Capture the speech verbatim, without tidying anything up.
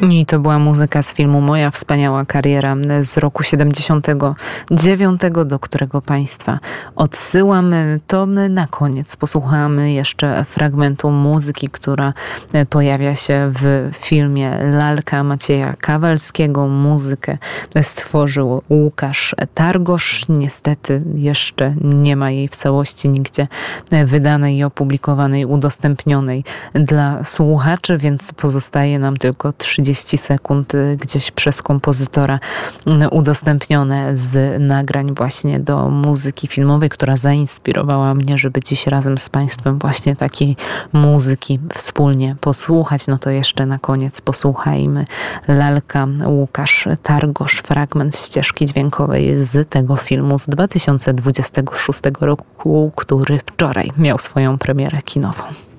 I to była muzyka z filmu Moja wspaniała kariera z roku siedemdziesiątego dziewiątego, do którego Państwa odsyłamy. To my na koniec posłuchamy jeszcze fragmentu muzyki, która pojawia się w filmie Lalka Macieja Kawalskiego. Muzykę stworzył Łukasz Targosz. Niestety jeszcze nie ma jej w całości nigdzie wydanej i opublikowanej, udostępnionej dla słuchaczy, więc pozostaje nam tylko trzydzieści sekund gdzieś przez kompozytora udostępnione z nagrań właśnie do muzyki filmowej, która zainspirowała mnie, żeby dziś razem z Państwem właśnie takiej muzyki wspólnie posłuchać. No to jeszcze na koniec posłuchajmy Lalka, Łukasz Targosz, fragment ścieżki dźwiękowej z tego filmu z dwa tysiące dwudziestego szóstego roku, który wczoraj miał swoją premierę kinową.